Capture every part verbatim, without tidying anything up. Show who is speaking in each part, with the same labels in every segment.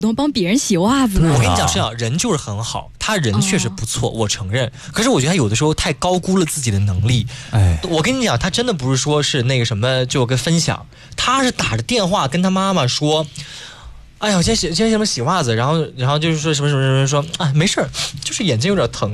Speaker 1: 能帮别人洗袜子呢？
Speaker 2: 我跟你讲是这样，人就是很好，他人确实不错，哦、我承认。可是我觉得他有的时候太高估了自己的能力。哎，我跟你讲，他真的不是说是那个什么，就跟分享，他是打着电话跟他妈妈说。哎呀，我今天洗今天什么洗袜子，然后然后就是说什么什么什么说啊，没事，就是眼睛有点疼。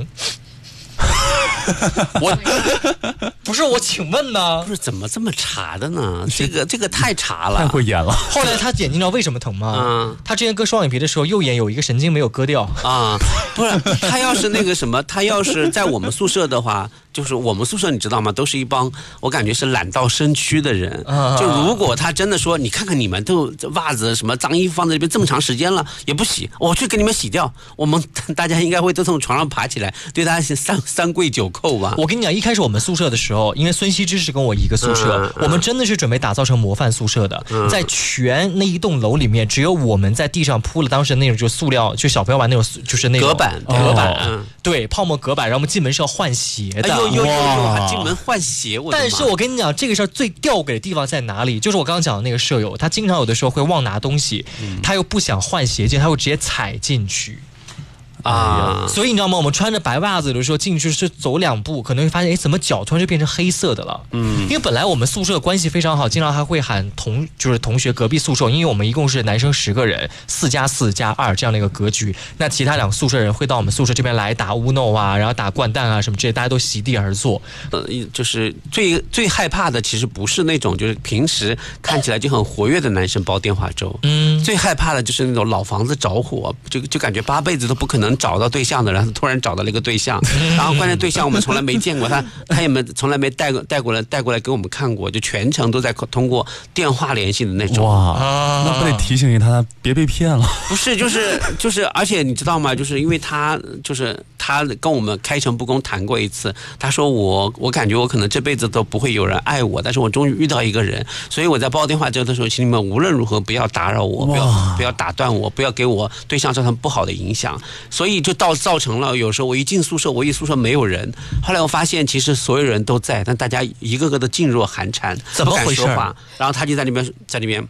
Speaker 2: 我不是我，请问呢？
Speaker 3: 不是怎么这么茶的呢？这个这个太茶了，
Speaker 4: 太会演了。
Speaker 2: 后来他眼睛知道为什么疼吗？嗯，他之前割双眼皮的时候，右眼有一个神经没有割掉
Speaker 3: 啊。不是，他要是那个什么，他要是在我们宿舍的话。就是我们宿舍你知道吗？都是一帮我感觉是懒到身躯的人。就如果他真的说，你看看你们都袜子什么脏衣服放在这边这么长时间了也不洗，我去给你们洗掉，我们大家应该会都从床上爬起来，对他三三跪九叩吧。
Speaker 2: 我跟你讲，一开始我们宿舍的时候，因为孙羲之是跟我一个宿舍，嗯嗯、我们真的是准备打造成模范宿舍的，嗯、在全那一栋楼里面，只有我们在地上铺了当时那种就塑料，就小朋友玩那种就是那种
Speaker 3: 隔板，
Speaker 2: 隔板，哦、对，泡沫隔板，然后我们进门是要换鞋的。
Speaker 3: 哎呦呦呦呦！进门换鞋，我
Speaker 2: 但是我跟你讲，这个事儿最吊诡的地方在哪里？就是我刚刚讲的那个舍友，他经常有的时候会忘拿东西，嗯、他又不想换鞋垫，他会直接踩进去。啊，所以你知道吗？我们穿着白袜子的时候进去是走两步，可能会发现，哎，怎么脚突然就变成黑色的了？嗯，因为本来我们宿舍关系非常好，经常还会喊同就是同学隔壁宿舍，因为我们一共是男生十个人，四加四加二这样的一个格局。那其他两个宿舍人会到我们宿舍这边来打乌弄啊，然后打掼蛋啊什么这些，大家都席地而坐。
Speaker 3: 呃，就是最最害怕的，其实不是那种就是平时看起来就很活跃的男生煲电话粥，嗯，最害怕的就是那种老房子着火，就就感觉八辈子都不可能找到对象的，然后突然找到了一个对象，然后关键对象我们从来没见过他，他也没从来没带过带过来带过来给我们看过，就全程都在通过电话联系的那种。
Speaker 4: 哇，那不得提醒一他别被骗了？
Speaker 3: 不是，就是就是，而且你知道吗？就是因为他就是他跟我们开诚布公谈过一次，他说我我感觉我可能这辈子都不会有人爱我，但是我终于遇到一个人，所以我在煲电话粥的时候，请你们无论如何不要打扰我，不要不要打断我，不要给我对象造成不好的影响。所以就到造成了有时候我一进宿舍，我一宿舍没有人，后来我发现其实所有人都在，但大家一个个的噤若寒蝉，
Speaker 2: 怎么回事？
Speaker 3: 不敢说话，然后他就在里面在里面，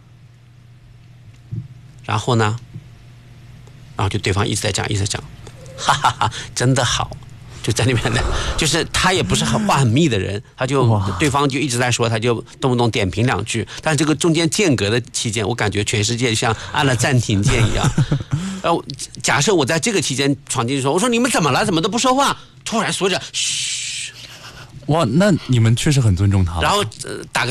Speaker 3: 然后呢，然后就对方一直在讲一直在讲，哈哈哈，真的好。就在那边的，就是他也不是很话很密的人，他就对方就一直在说，他就动不动点评两句，但是这个中间间隔的期间，我感觉全世界像按了暂停键一样。然后假设我在这个期间闯进去说，我说你们怎么了？怎么都不说话？突然说着嘘，
Speaker 4: 哇，那你们确实很尊重他。
Speaker 3: 然后、呃、打个。